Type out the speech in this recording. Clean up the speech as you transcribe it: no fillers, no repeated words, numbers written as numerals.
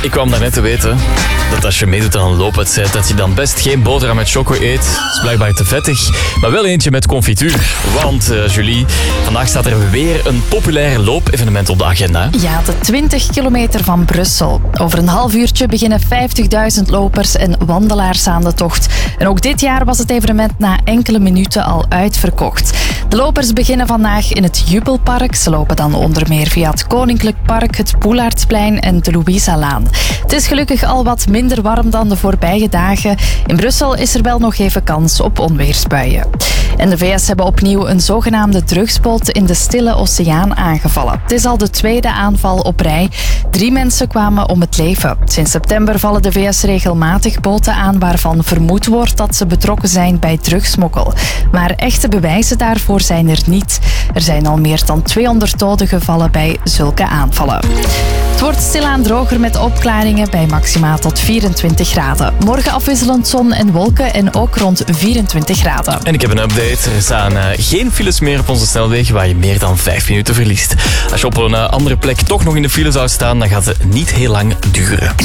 Ik kwam daarnet te weten dat als je meedoet aan een loopwedstrijd, dat je dan best geen boterham met choco eet. Dat is blijkbaar te vettig. Maar wel eentje met confituur. Want, Julie, vandaag staat er weer een populair loopevenement op de agenda. Ja, de 20 kilometer van Brussel. Over een half uurtje beginnen 50.000 lopers en wandelaars aan de tocht. En ook dit jaar was het evenement na enkele minuten al uitverkocht. De lopers beginnen vandaag in het Jubelpark. Ze lopen dan onder meer via het Koninklijk Park, het Poelaertsplein en de Louisa-laan. Het is gelukkig al wat minder warm dan de voorbije dagen. In Brussel is er wel nog even kans op onweersbuien. En de VS hebben opnieuw een zogenaamde drugsboot in de Stille Oceaan aangevallen. Het is al de tweede aanval op rij. 3 mensen kwamen om het leven. Sinds september vallen de VS regelmatig boten aan waarvan vermoed wordt dat ze betrokken zijn bij drugsmokkel. Maar echte bewijzen daarvoor zijn er niet. Er zijn al meer dan 200 doden gevallen bij zulke aanvallen. Het wordt stilaan droger met opklaringen bij maximaal tot 24 graden. Morgen afwisselend zon en wolken en ook rond 24 graden. En ik heb een update. Er staan geen files meer op onze snelwegen waar je meer dan 5 minuten verliest. Als je op een andere plek toch nog in de file zou staan, dan gaat het niet heel lang duren.